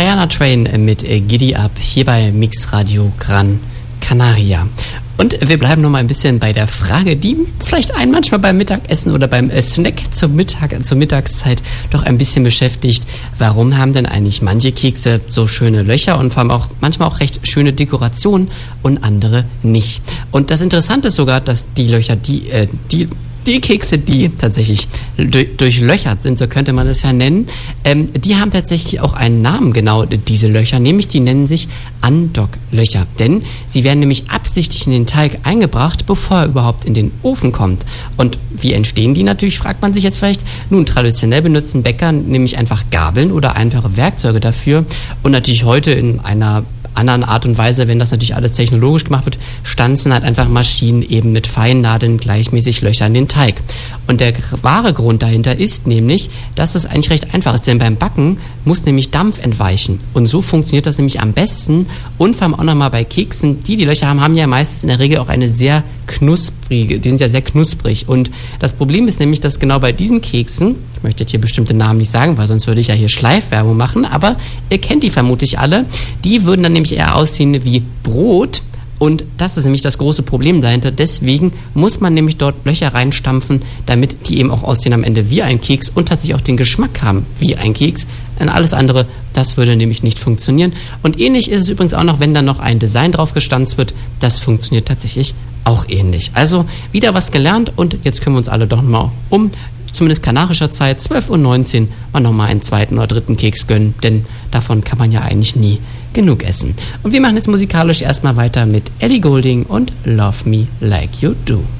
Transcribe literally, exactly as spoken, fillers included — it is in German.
Diana Train mit Giddy Up hier bei Mix Radio Gran Canaria. Und wir bleiben noch mal ein bisschen bei der Frage, die vielleicht einen manchmal beim Mittagessen oder beim Snack zur Mittag, zur Mittagszeit doch ein bisschen beschäftigt. Warum haben denn eigentlich manche Kekse so schöne Löcher und vor allem auch manchmal auch recht schöne Dekorationen und andere nicht? Und das Interessante ist sogar, dass die Löcher, die, äh, die Die Kekse, die tatsächlich durchlöchert sind, so könnte man es ja nennen, ähm, die haben tatsächlich auch einen Namen, genau diese Löcher, nämlich die nennen sich Andocklöcher. Denn sie werden nämlich absichtlich in den Teig eingebracht, bevor er überhaupt in den Ofen kommt. Und wie entstehen die natürlich, fragt man sich jetzt vielleicht. Nun, traditionell benutzen Bäcker nämlich einfach Gabeln oder einfache Werkzeuge dafür. Und natürlich heute in einer anderen Art und Weise, wenn das natürlich alles technologisch gemacht wird, stanzen halt einfach Maschinen eben mit feinen Nadeln gleichmäßig Löcher in den Teig. Und der wahre Grund dahinter ist nämlich, dass es eigentlich recht einfach ist, denn beim Backen muss nämlich Dampf entweichen. Und so funktioniert das nämlich am besten. Und vor allem auch nochmal bei Keksen, die die Löcher haben, haben ja meistens in der Regel auch eine sehr knusprige, die sind ja sehr knusprig. Und das Problem ist nämlich, dass genau bei diesen Keksen, ich möchte jetzt hier bestimmte Namen nicht sagen, weil sonst würde ich ja hier Schleifwerbung machen, aber ihr kennt die vermutlich alle, die würden dann nämlich eher aussehen wie Brot. Und das ist nämlich das große Problem dahinter. Deswegen muss man nämlich dort Löcher reinstampfen, damit die eben auch aussehen am Ende wie ein Keks und tatsächlich auch den Geschmack haben wie ein Keks. Denn alles andere, das würde nämlich nicht funktionieren. Und ähnlich ist es übrigens auch noch, wenn dann noch ein Design drauf gestanzt wird. Das funktioniert tatsächlich auch ähnlich. Also wieder was gelernt und jetzt können wir uns alle doch mal um zumindest kanarischer Zeit, zwölf Uhr neunzehn, mal nochmal einen zweiten oder dritten Keks gönnen, denn davon kann man ja eigentlich nie genug essen. Und wir machen jetzt musikalisch erstmal weiter mit Ellie Goulding und Love Me Like You Do.